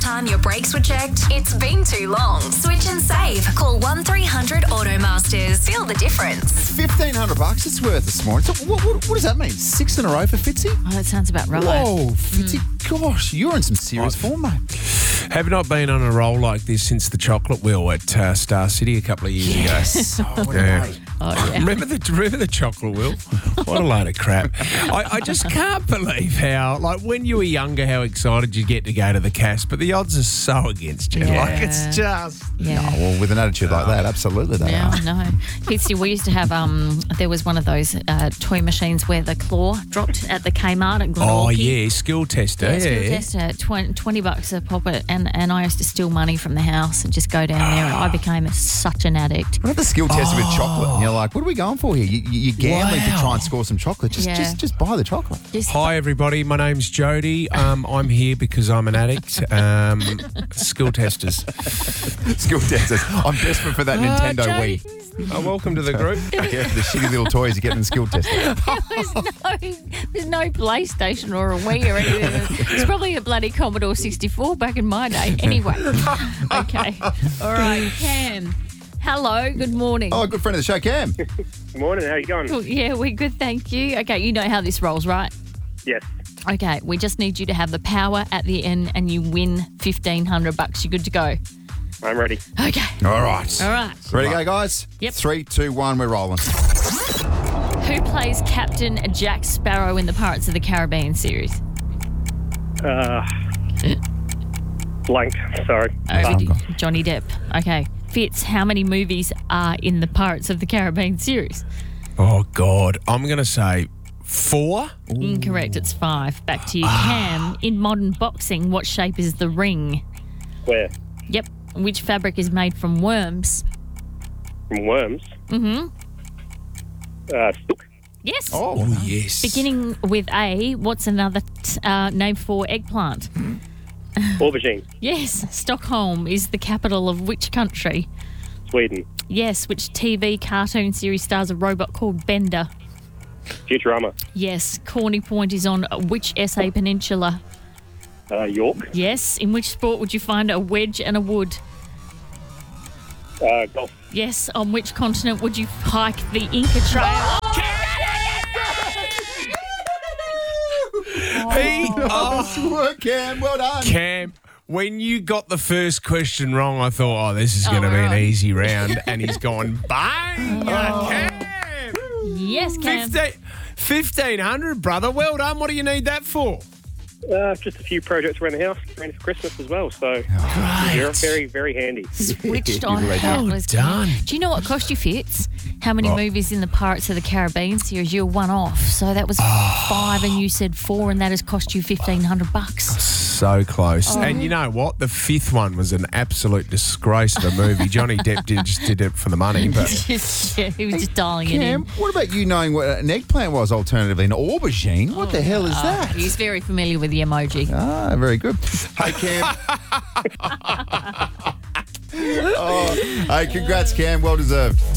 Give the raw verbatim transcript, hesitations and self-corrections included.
time your brakes were checked? It's been too long. Switch and save. Call one three hundred Automasters. Feel the difference. fifteen hundred bucks it's worth this morning. So what, what, what does that mean? Six in a row for Fitzy? Oh, that sounds about right. Whoa, Fitzy, gosh, you're in some serious form, mate. Have not been on a roll like this since the chocolate wheel at uh, Star City a couple of years Yes. ago. Oh, what Yeah. a mate. Oh, yeah. Remember the remember the chocolate wheel? What a load of crap! I, I just can't believe how, like, when you were younger, how excited you get to go to the cast, but the odds are so against you. Yeah. Like, it's just Yeah. Oh, well, with an attitude like that, absolutely they Yeah, are. I know. Fitzy, we used to have, um, there was one of those uh, toy machines where the claw dropped at the Kmart at Glenorchy. oh yeah, skill tester. Yeah, Yeah, skill tester, twenty, twenty bucks a pop it, and, and I used to steal money from the house and just go down there, and I became a, such an addict. What about the skill test with chocolate? And you're like, what are we going for here? You, you, you're gambling to Wow. try and score some chocolate. Just, Yeah. just, just buy the chocolate. Just, Hi everybody, my name's Jody. Um, I'm here because I'm an addict. Um, skill testers. Skill testers. I'm desperate for that Nintendo Jody. Wii. Oh, welcome to the group. Yeah, the shitty little toys you get in the skill tester. There's no, there's no PlayStation or a Wii or anything. It's probably a bloody Commodore sixty-four back in my day. Anyway, okay. All right, Cam. Hello, good morning. Oh, good friend of the show, Cam. Good morning, how you going? Oh, yeah, we're good, thank you. Okay, you know how this rolls, right? Yes. Okay, we just need you to have the power at the end and you win fifteen hundred bucks. You're good to go. I'm ready. Okay. All right. All right. Ready to go, guys? Yep. Three, two, one, we're rolling. Who plays Captain Jack Sparrow in the Pirates of the Caribbean series? Uh, blank, sorry. Over to Bunker. Johnny Depp. Okay. Fitz, how many movies are in the Pirates of the Caribbean series? Oh God, I'm gonna say four. Incorrect, it's five. Back to you, Cam. In modern boxing, what shape is the ring? Where? Yep. Which fabric is made from worms? From worms. Mm-hmm. Uh, Stook. Yes. Oh, Oh yes. Beginning with A, what's another t- uh, name for eggplant? Aubergine. Yes. Stockholm is the capital of which country? Sweden. Yes. Which T V cartoon series stars a robot called Bender? Futurama. Yes. Corny Point is on which S A peninsula? Uh, York. Yes. In which sport would you find a wedge and a wood? Uh, golf. Yes. On which continent would you hike the Inca Trail? He, oh, nice work, Cam. Well done. Cam, when you got the first question wrong, I thought, oh, this is going to Oh, be an right. easy round. And he's gone, bang! Cam! Yes, Cam. fifteen fifteen hundred, brother. Well done. What do you need that for? Uh, just a few projects around the house, ready for Christmas as well, so you're very, very handy. Switched on. You're That well was done. good. Do you know what cost you, Fitz? How many What? movies in the Pirates of the Caribbean series? You're one off. So that was five and you said four, and that has cost you fifteen hundred bucks. So close. And you know what? The fifth one was an absolute disgrace of a movie. Johnny Depp did, just did it for the money. But Yeah, he was just dialing it Cam, in. what about you knowing what an eggplant was alternatively? An aubergine? What the hell is that? He's very familiar with the emoji. Ah, very good. Hey, Cam. oh, hey, congrats, Cam. Well deserved.